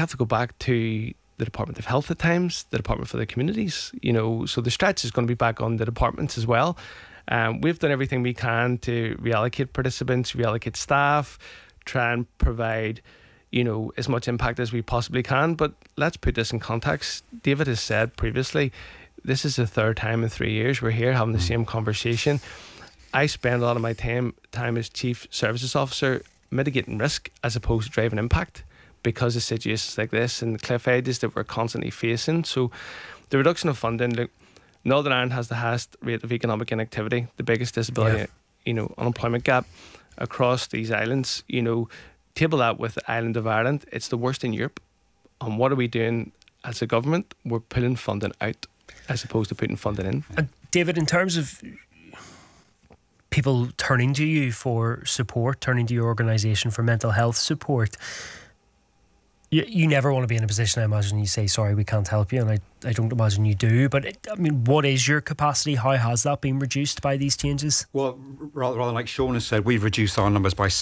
have to go back to the Department of Health at times, the Department for the Communities, so the stretch is going to be back on the departments as well. We've done everything we can to reallocate participants, reallocate staff, try and provide, as much impact as we possibly can. But let's put this in context. David has said previously, this is the third time in 3 years we're here having the same conversation. I spend a lot of my time as Chief Services Officer mitigating risk as opposed to driving impact, because of situations like this and the cliff edges that we're constantly facing. So the reduction of funding, look, Northern Ireland has the highest rate of economic inactivity, the biggest disability, unemployment gap across these islands. Table that with the island of Ireland, it's the worst in Europe. And what are we doing as a government? We're pulling funding out as opposed to putting funding in. David, in terms of people turning to you for support, turning to your organisation for mental health support, you never want to be in a position, I imagine, you say, sorry, we can't help you, and I don't imagine you do. But what is your capacity? How has that been reduced by these changes? Well, rather like Sean has said, we've reduced our numbers by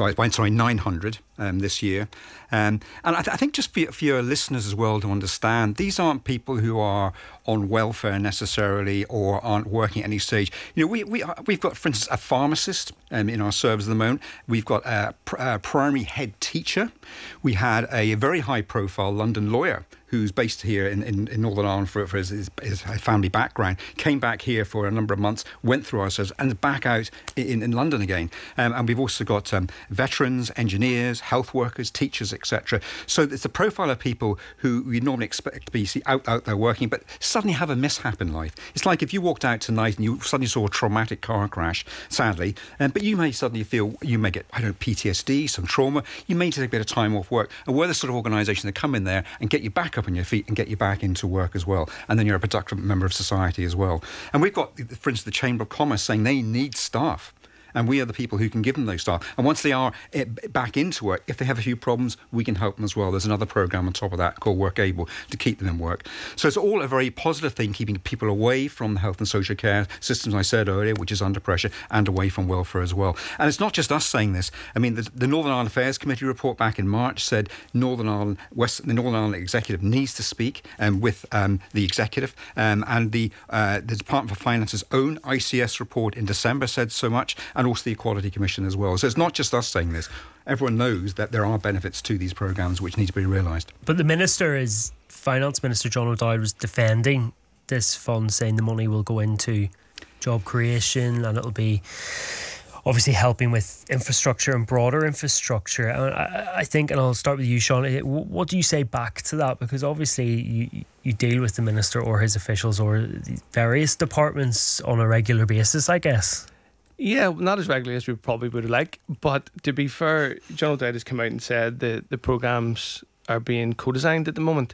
900 this year. And I think just for your listeners as well to understand, these aren't people who are on welfare necessarily or aren't working at any stage. We've got, for instance, a pharmacist in our service at the moment. We've got a primary head teacher. We had a very high-profile London lawyer who's based here in Northern Ireland for his family background, came back here for a number of months, went through our service, and back out in London again. And we've also got veterans, engineers, health workers, teachers, etc. So it's a profile of people who we normally expect to be out there working, but suddenly have a mishap in life. It's like if you walked out tonight and you suddenly saw a traumatic car crash, sadly, but you may suddenly feel, you may get, PTSD, some trauma, you may take a bit of time off work, and we're the sort of organisation that come in there and get you back up on your feet and get you back into work as well, and then you're a productive member of society as well. And we've got, for instance, the Chamber of Commerce saying they need staff, and we are the people who can give them those staff. And once they are back into work, if they have a few problems, we can help them as well. There's another programme on top of that called WorkAble to keep them in work. So it's all a very positive thing, keeping people away from the health and social care systems I said earlier, which is under pressure, and away from welfare as well. And it's not just us saying this. I mean, the Northern Ireland Affairs Committee report back in March said the Northern Ireland Executive needs to speak with the Executive, and the Department for Finance's own ICS report in December said so much, and also the Equality Commission as well. So it's not just us saying this. Everyone knows that there are benefits to these programmes which need to be realised. But the Finance Minister John O'Dowd was defending this fund, saying the money will go into job creation and it'll be obviously helping with infrastructure and broader infrastructure. And I think, and I'll start with you, Sean, what do you say back to that? Because obviously you deal with the Minister or his officials or the various departments on a regular basis, I guess. Yeah, not as regularly as we probably would like. But to be fair, John O'Dowd has come out and said that the programmes are being co-designed at the moment.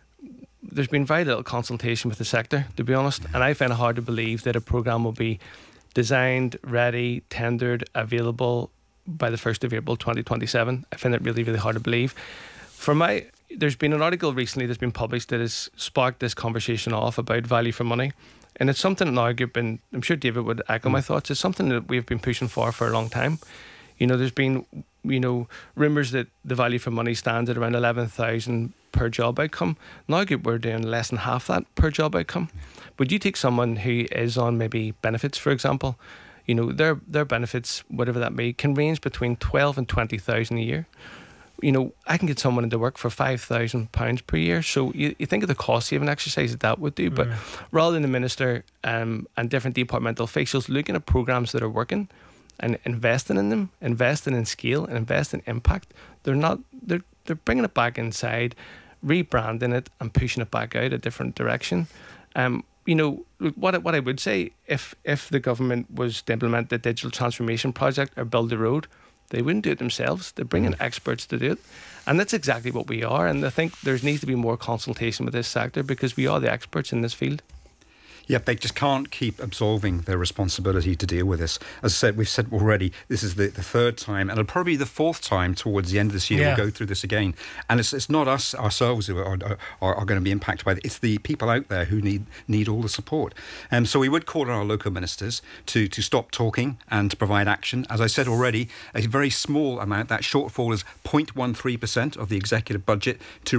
There's been very little consultation with the sector, to be honest. And I find it hard to believe that a programme will be designed, ready, tendered, available by the 1st of April 2027. I find it really, really hard to believe. There's been an article recently that's been published that has sparked this conversation off about value for money. And it's something in our group, and I'm sure David would echo my thoughts, it's something that we've been pushing for a long time. There's been, rumours that the value for money stands at around 11,000 per job outcome. In our group, we're doing less than half that per job outcome. But you take someone who is on maybe benefits, for example, their benefits, whatever that may, can range between 12 and 20,000 a year. I can get someone into work for £5,000 per year. So you think of the cost saving exercise that would do. But rather than the Minister and different departmental officials looking at programmes that are working and investing in them, investing in scale and investing in impact, they're bringing it back inside, rebranding it and pushing it back out a different direction. What I would say, if the government was to implement the digital transformation project or build the road, they wouldn't do it themselves. They're bringing experts to do it. And that's exactly what we are. And I think there needs to be more consultation with this sector because we are the experts in this field. Yeah, they just can't keep absolving their responsibility to deal with this. As I said, we've said already, this is the third time, and it'll probably be the fourth time towards the end of this year we'll go through this again. And it's not us ourselves who are going to be impacted by it. It's the people out there who need all the support. So we would call on our local ministers to stop talking and to provide action. As I said already, a very small amount, that shortfall is 0.13% of the executive budget to